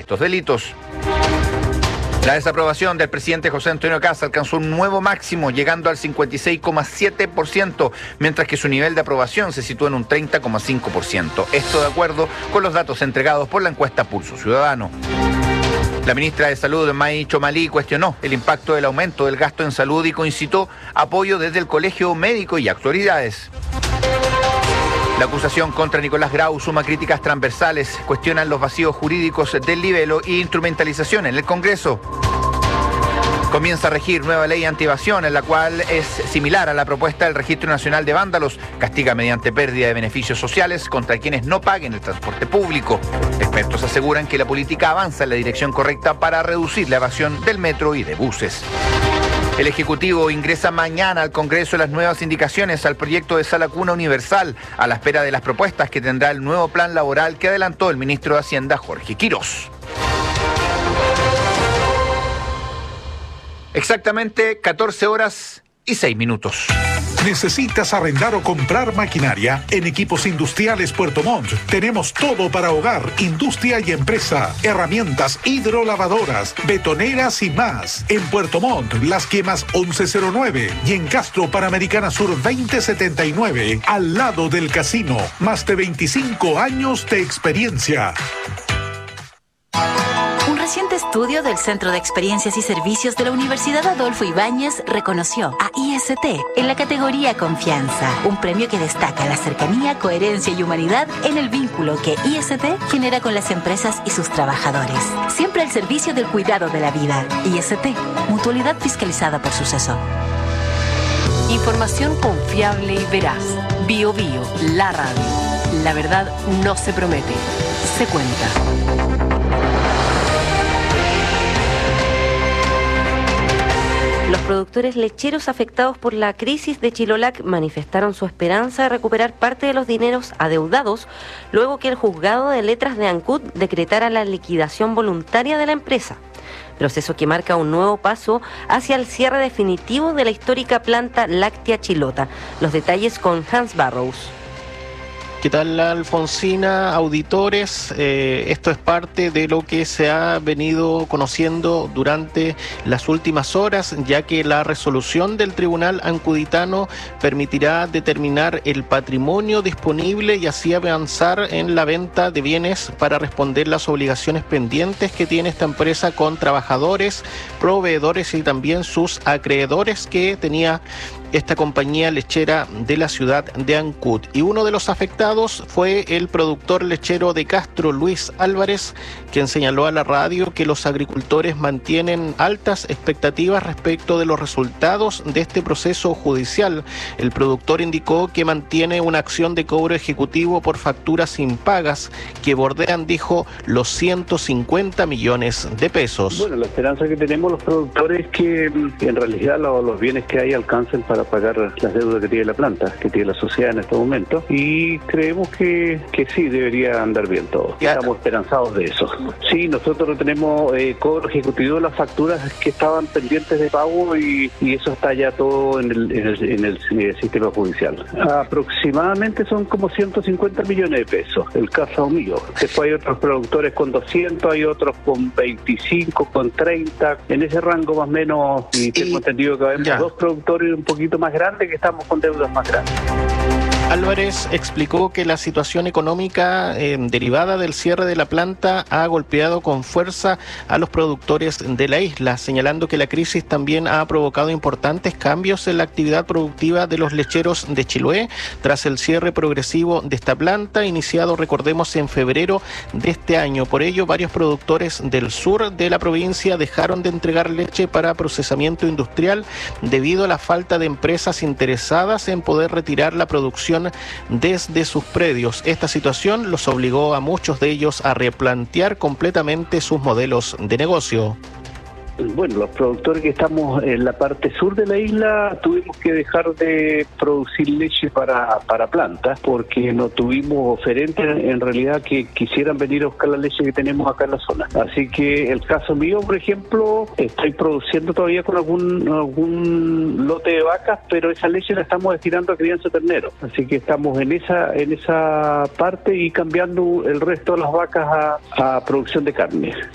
estos delitos. La desaprobación del presidente José Antonio Kast alcanzó un nuevo máximo, llegando al 56,7%, mientras que su nivel de aprobación se sitúa en un 30,5%. Esto de acuerdo con los datos entregados por la encuesta Pulso Ciudadano. La ministra de Salud, May Chomalí, cuestionó el impacto del aumento del gasto en salud y concitó apoyo desde el Colegio Médico y autoridades. La acusación contra Nicolás Grau suma críticas transversales, cuestionan los vacíos jurídicos del libelo e instrumentalización en el Congreso. Comienza a regir nueva ley anti-evasión, en la cual es similar a la propuesta del Registro Nacional de Vándalos, castiga mediante pérdida de beneficios sociales contra quienes no paguen el transporte público. Expertos aseguran que la política avanza en la dirección correcta para reducir la evasión del metro y de buses. El Ejecutivo ingresa mañana al Congreso las nuevas indicaciones al proyecto de Sala Cuna Universal, a la espera de las propuestas que tendrá el nuevo plan laboral que adelantó el ministro de Hacienda, Jorge Quirós. Exactamente 14:06. ¿Necesitas arrendar o comprar maquinaria? En Equipos Industriales Puerto Montt tenemos todo para hogar, industria y empresa. Herramientas hidrolavadoras, betoneras y más. En Puerto Montt, Las Quemas 1109 y en Castro Panamericana Sur 2079, al lado del casino. Más de 25 años de experiencia. Un reciente estudio del Centro de Experiencias y Servicios de la Universidad Adolfo Ibáñez reconoció a IST en la categoría Confianza, un premio que destaca la cercanía, coherencia y humanidad en el vínculo que IST genera con las empresas y sus trabajadores. Siempre al servicio del cuidado de la vida. IST, mutualidad fiscalizada por Suceso. Información confiable y veraz. Bio Bio, la radio. La verdad no se promete, se cuenta. Los productores lecheros afectados por la crisis de Chilolac manifestaron su esperanza de recuperar parte de los dineros adeudados luego que el juzgado de letras de Ancud decretara la liquidación voluntaria de la empresa. Proceso que marca un nuevo paso hacia el cierre definitivo de la histórica planta láctea Chilota. Los detalles con Hans Barrows. ¿Qué tal, Alfonsina, auditores? Esto es parte de lo que se ha venido conociendo durante las últimas horas, ya que la resolución del Tribunal Ancuditano permitirá determinar el patrimonio disponible y así avanzar en la venta de bienes para responder las obligaciones pendientes que tiene esta empresa con trabajadores, proveedores y también sus acreedores que tenía esta compañía lechera de la ciudad de Ancud. Y uno de los afectados fue el productor lechero de Castro, Luis Álvarez, quien señaló a la radio que los agricultores mantienen altas expectativas respecto de los resultados de este proceso judicial. El productor indicó que mantiene una acción de cobro ejecutivo por facturas impagas que bordean, dijo, los 150 millones de pesos. Bueno, la esperanza que tenemos los productores es que en realidad los bienes que hay alcancen para pagar las deudas que tiene la planta, que tiene la sociedad en este momento, y creemos que sí, debería andar bien todo. Estamos esperanzados de eso. Sí, nosotros tenemos cobro ejecutivo de las facturas que estaban pendientes de pago y eso está ya todo en el sistema judicial. Aproximadamente son como 150 millones de pesos, el caso mío. Después hay otros productores con 200, hay otros con 25, con 30, en ese rango más o menos, y tengo entendido que habemos dos productores un poquito más grandes que estamos con deudas más grandes. Álvarez explicó que la situación económica derivada del cierre de la planta ha golpeado con fuerza a los productores de la isla, señalando que la crisis también ha provocado importantes cambios en la actividad productiva de los lecheros de Chiloé tras el cierre progresivo de esta planta, iniciado, recordemos, en febrero de este año. Por ello, varios productores del sur de la provincia dejaron de entregar leche para procesamiento industrial debido a la falta de empresas interesadas en poder retirar la producción desde sus predios. Esta situación los obligó a muchos de ellos a replantear completamente sus modelos de negocio. Bueno, los productores que estamos en la parte sur de la isla tuvimos que dejar de producir leche para plantas porque no tuvimos oferentes en realidad que quisieran venir a buscar la leche que tenemos acá en la zona. Así que el caso mío, por ejemplo, estoy produciendo todavía con algún lote de vacas, pero esa leche la estamos destinando a crianza de terneros. Así que estamos en esa parte y cambiando el resto de las vacas a producción de carne.